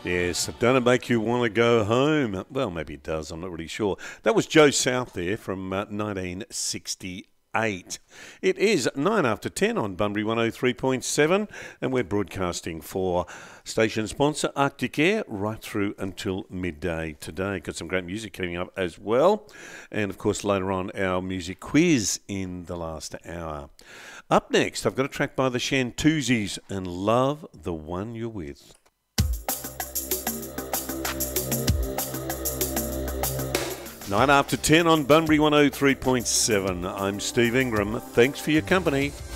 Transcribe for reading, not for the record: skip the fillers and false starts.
Yes, don't it make you want to go home? Well, maybe it does, I'm not really sure. That was Joe South there from 1968. It is 9 after 10 on Bunbury 103.7, and we're broadcasting for station sponsor Arctic Air right through until midday today. Got some great music coming up as well, and of course later on our music quiz in the last hour. Up next, I've got a track by the Shantuzis and Love the One You're With. 9 after 10 on Bunbury 103.7. I'm Steve Ingram. Thanks for your company.